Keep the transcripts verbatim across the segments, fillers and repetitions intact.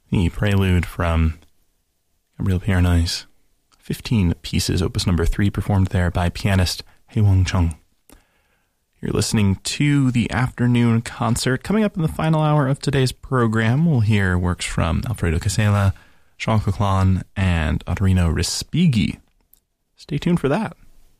The prelude from Gabriel Piranesi's fifteen Pieces, opus number three, performed there by pianist Hae-Won Chung. You're listening to the afternoon concert. Coming up in the final hour of today's program, we'll hear works from Alfredo Casella, Jean Coquelin, and Ottorino Respighi. Stay tuned for that.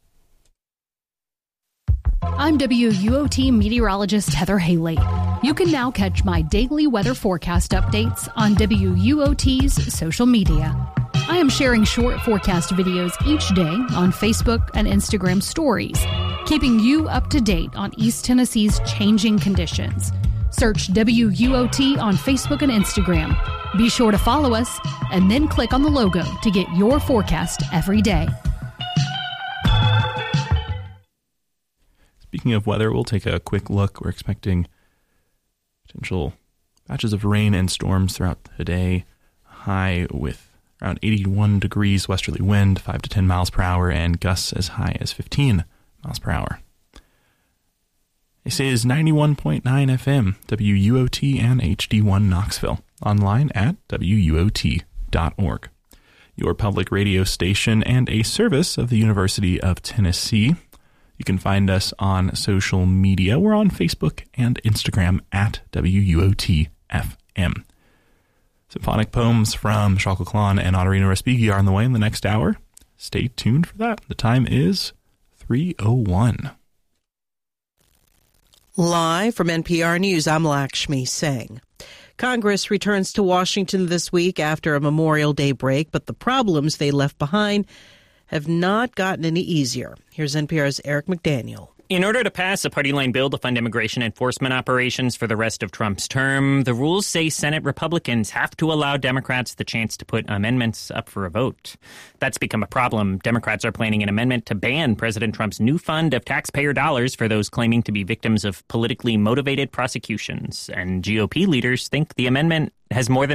I'm W U O T meteorologist Heather Haley. You can now catch my daily weather forecast updates on W U O T's social media. I am sharing short forecast videos each day on Facebook and Instagram stories, keeping you up to date on East Tennessee's changing conditions. Search W U O T on Facebook and Instagram. Be sure to follow us and then click on the logo to get your forecast every day. Speaking of weather, we'll take a quick look. We're expecting potential patches of rain and storms throughout the day. High with around eighty-one degrees westerly wind, five to ten miles per hour, and gusts as high as fifteen miles per hour. This is ninety-one point nine F M, W U O T and H D one Knoxville. Online at W U O T dot org. Your public radio station and a service of the University of Tennessee. You can find us on social media. We're on Facebook and Instagram at W U O T F M. Symphonic poems from Jean Coquelin and Ottorino Respighi are on the way in the next hour. Stay tuned for that. The time is three oh one. Live from N P R News, I'm Lakshmi Singh. Congress returns to Washington this week after a Memorial Day break, but the problems they left behind have not gotten any easier. Here's N P R's Eric McDaniel. In order to pass a party-line bill to fund immigration enforcement operations for the rest of Trump's term, the rules say Senate Republicans have to allow Democrats the chance to put amendments up for a vote. That's become a problem. Democrats are planning an amendment to ban President Trump's new fund of taxpayer dollars for those claiming to be victims of politically motivated prosecutions. And G O P leaders think the amendment has more than